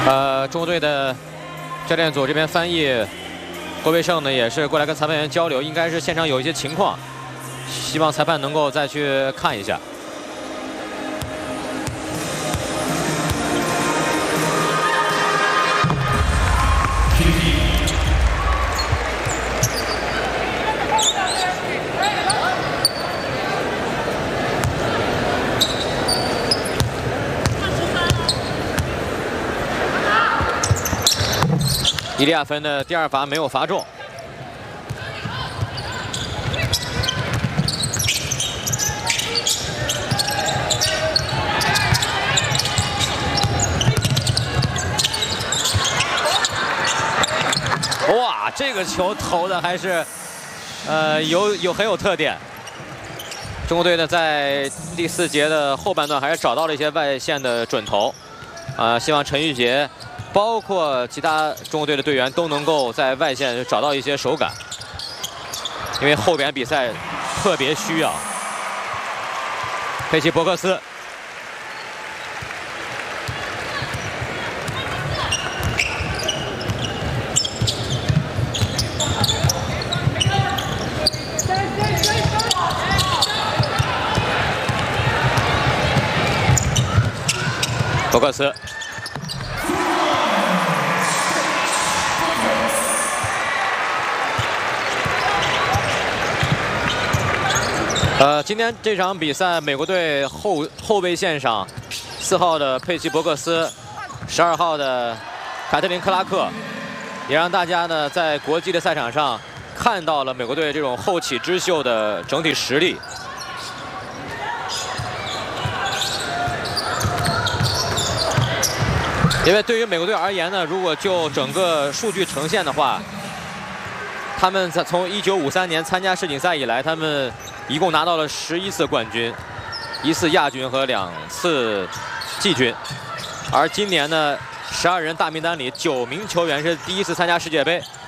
中国队的教练组这边翻译郭卫胜呢，也是过来跟裁判员交流，应该是现场有一些情况，希望裁判能够再去看一下。 伊利亚芬的第二罚没有罚中。哇，这个球投的还是很有特点。中国队呢在第4节的后半段还是找到了一些外线的准头，希望陈玉杰。 包括其他中国队的队员都能够在外线找到一些手感，因为后边比赛特别需要。佩奇伯克斯，伯克斯。 今天这场比赛，美国队后卫线上，4号的佩奇伯克斯，12号的凯特琳克拉克，也让大家呢在国际的赛场上看到了美国队这种后起之秀的整体实力。因为对于美国队而言呢，如果就整个数据呈现的话，他们从1953年参加世锦赛以来，他们 一共拿到了11次冠军，1次亚军和2次季军。而今年呢，12人大名单里9名球员是第1次参加世界杯，